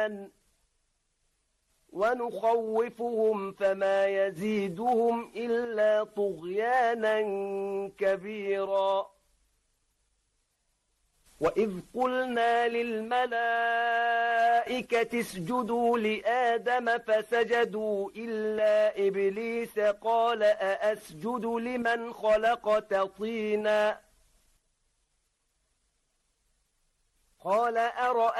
الرحمن ونخوفهم فما يزيدهم إلا طغيانا كبيرا وإذ قلنا للملائكة اسجدوا لآدم فسجدوا إلا إبليس قال أأسجد لمن خلقت طينا قال